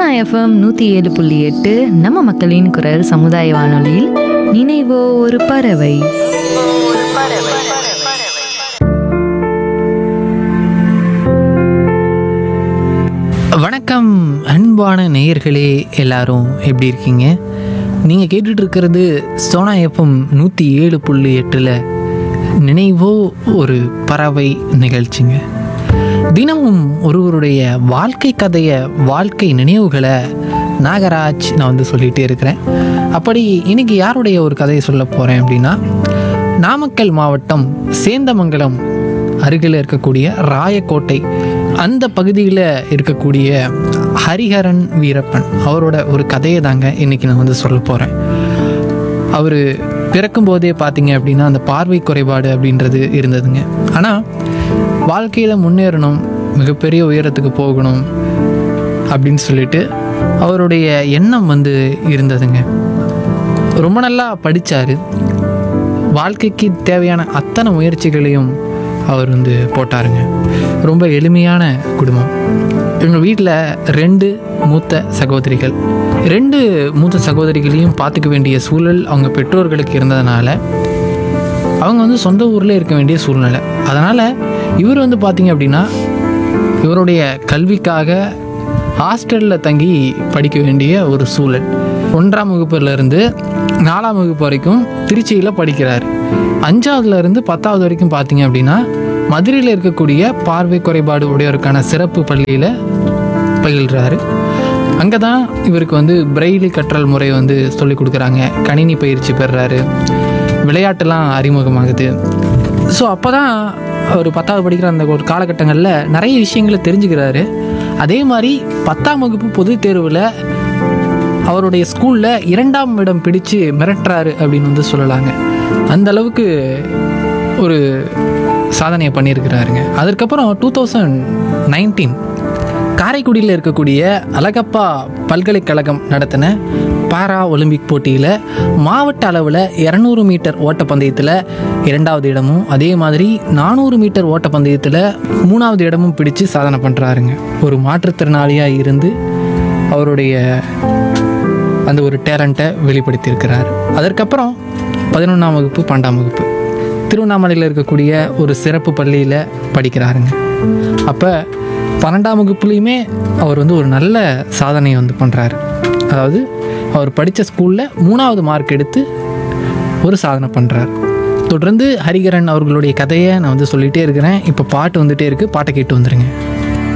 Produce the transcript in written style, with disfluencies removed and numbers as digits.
FM 107.8 நம்ம மக்களின் குரல் சமுதாய வானொலியில் நினைவோ ஒரு பறவை. வணக்கம் அன்பான நேயர்களே, எல்லாரும் எப்படி இருக்கீங்க? நீங்கள் கேட்டுட்டு இருக்கிறது சோனா எஃப்எம் 107.8 நினைவோ ஒரு பறவை நிகழ்ச்சிங்க. தினமும் ஒருவருடைய வாழ்க்கை கதையை, வாழ்க்கை நினைவுகளை நாகராஜ் நான் சொல்லிகிட்டே இருக்கிறேன். அப்படி இன்னைக்கு யாருடைய ஒரு கதையை சொல்ல போகிறேன் அப்படின்னா, நாமக்கல் மாவட்டம் சேந்தமங்கலம் அருகில் இருக்கக்கூடிய ராயக்கோட்டை அந்த பகுதியில் இருக்கக்கூடிய ஹரிஹரன் வீரப்பன் அவரோட ஒரு கதையை தாங்க இன்றைக்கி நான் சொல்ல போகிறேன். அவர் பிறக்கும்போதே பார்த்தீங்க அப்படின்னா அந்த பார்வை குறைபாடு அப்படின்றது இருந்ததுங்க. ஆனால் வாழ்க்கையில் முன்னேறணும், மிகப்பெரிய உயரத்துக்கு போகணும் அப்படின்னு சொல்லிட்டு அவருடைய எண்ணம் இருந்ததுங்க. ரொம்ப நல்லா படித்தார். வாழ்க்கைக்கு தேவையான அத்தனை முயற்சிகளையும் அவர் போட்டாருங்க. ரொம்ப எளிமையான குடும்பம். எங்கள் வீட்டில் 2 மூத்த சகோதரிகள். 2 மூத்த சகோதரிகளையும் பார்த்துக்க வேண்டிய சூழல் அவங்க பெற்றோர்களுக்கு இருந்ததுனால அவங்க சொந்த ஊரில் இருக்க வேண்டிய சூழ்நிலை. அதனால் இவர் பார்த்தீங்க அப்படின்னா இவருடைய கல்விக்காக ஹாஸ்டலில் தங்கி படிக்க வேண்டிய ஒரு சூழல். 1ஆம் வகுப்புலேருந்து 4ஆம் வகுப்பு வரைக்கும் திருச்சியில் படிக்கிறார். 5ஆவதுலேருந்து 10ஆவது வரைக்கும் பார்த்தீங்க அப்படின்னா மதுரையில் இருக்கக்கூடிய பார்வை குறைபாடு உடையோருக்கான சிறப்பு பள்ளியில் பயில்றாரு. அங்கே தான் இவருக்கு பிரெய்லி கற்றல் முறை சொல்லிக் கொடுக்குறாங்க. கணினி பயிற்சி பெறுறாரு. விளையாட்டுலாம் அறிமுகமாகுது. ஸோ அப்போ தான் அவர் 10ஆவது படிக்கிற அந்த ஒரு காலகட்டங்களில் நிறைய விஷயங்களை தெரிஞ்சுக்கிறாரு. அதே மாதிரி 10ஆம் வகுப்பு பொதுத் தேர்வில் அவருடைய ஸ்கூலில் 2ஆம் இடம் பிடிச்சு மிரட்டுறாரு அப்படின்னு சொல்லலாங்க. அந்த அளவுக்கு ஒரு சாதனையை பண்ணியிருக்கிறாருங்க. அதற்கப்புறம் 2019 காரைக்குடியில் இருக்கக்கூடிய அழகப்பா பல்கலைக்கழகம் நடத்தின பாரா ஒலிம்பிக் போட்டியில் மாவட்ட அளவில் 200 மீட்டர் ஓட்டப்பந்தயத்தில் 2ஆவது இடமும், அதே மாதிரி 400 மீட்டர் ஓட்டப்பந்தயத்தில் 3ஆவது இடமும் பிடிச்சு சாதனை பண்ணுறாருங்க. ஒரு மாற்றுத்திறனாளியாக இருந்து அவருடைய அந்த ஒரு டேலண்ட்டை வெளிப்படுத்தியிருக்கிறார். அதற்கப்புறம் 11ஆம் வகுப்பு 12ஆம் வகுப்பு திருவண்ணாமலையில் இருக்கக்கூடிய ஒரு சிறப்பு பள்ளியில் படிக்கிறாருங்க. அப்போ 12ஆம் வகுப்புலேயுமே அவர் ஒரு நல்ல சாதனையை பண்ணுறாரு. அதாவது அவர் படித்த ஸ்கூலில் 3ஆவது மார்க் எடுத்து ஒரு சாதனை பண்ணுறார். தொடர்ந்து ஹரிஹரன் அவர்களுடைய கதையை நான் சொல்லிகிட்டே இருக்கிறேன். இப்போ பாட்டு வந்துகிட்டே இருக்குது. பாட்டை கேட்டு வந்துடுங்க.